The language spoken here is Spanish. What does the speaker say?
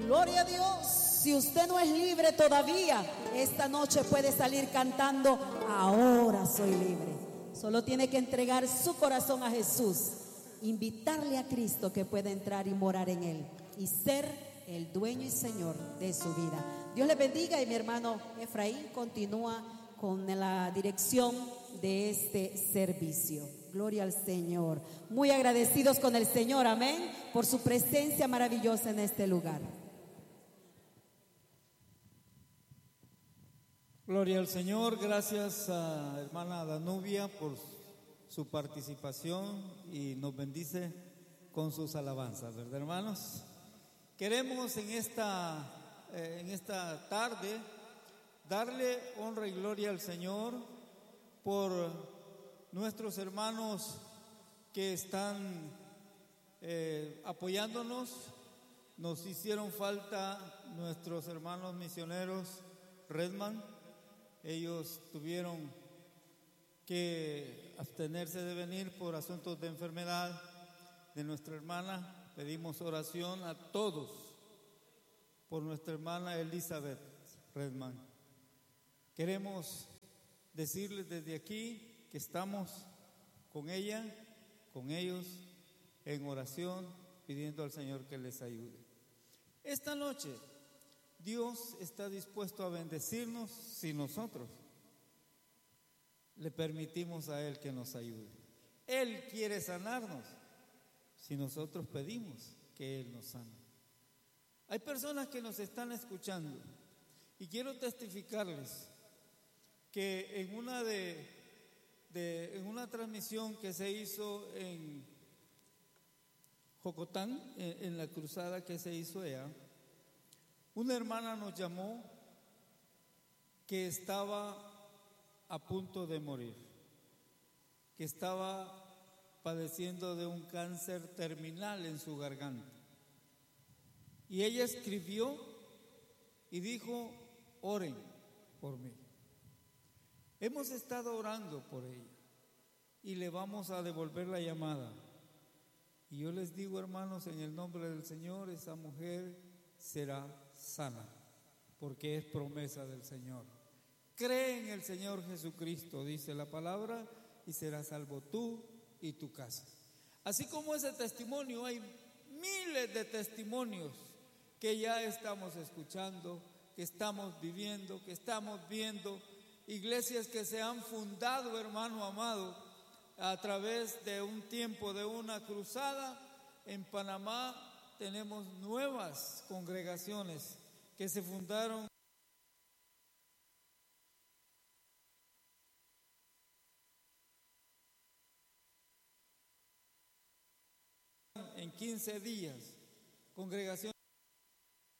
Gloria a Dios. Si usted no es libre todavía, esta noche puede salir cantando: ahora soy libre. Solo tiene que entregar su corazón a Jesús, invitarle a Cristo que pueda entrar y morar en él y ser el dueño y señor de su vida. Dios le bendiga, y mi hermano Efraín continúa con la dirección de este servicio. Gloria al Señor. Muy agradecidos con el Señor, amén, por su presencia maravillosa en este lugar. Gloria al Señor. Gracias a hermana Danubia por su participación y nos bendice con sus alabanzas, ¿verdad, hermanos? Queremos en esta tarde darle honra y gloria al Señor por nuestros hermanos que están apoyándonos. Nos hicieron falta nuestros hermanos misioneros Redman. Ellos tuvieron que abstenerse de venir por asuntos de enfermedad de nuestra hermana. Pedimos oración a todos por nuestra hermana Elizabeth Redman. Queremos decirles desde aquí que estamos con ella, con ellos, en oración, pidiendo al Señor que les ayude. Esta noche Dios está dispuesto a bendecirnos si nosotros le permitimos a Él que nos ayude. Él quiere sanarnos si nosotros pedimos que Él nos sane. Hay personas que nos están escuchando y quiero testificarles que en una transmisión que se hizo en Jocotán, en la cruzada que se hizo allá, una hermana nos llamó que estaba a punto de morir, que estaba padeciendo de un cáncer terminal en su garganta. Y ella escribió y dijo: oren por mí. Hemos estado orando por ella y le vamos a devolver la llamada. Y yo les digo, hermanos, en el nombre del Señor, esa mujer será sana, porque es promesa del Señor. Cree en el Señor Jesucristo, dice la palabra, y serás salvo tú y tu casa. Así como ese testimonio, hay miles de testimonios que ya estamos escuchando, que estamos viviendo, que estamos viendo. Iglesias que se han fundado, hermano amado, a través de un tiempo de una cruzada. En Panamá tenemos nuevas congregaciones que se fundaron en 15 días, congregaciones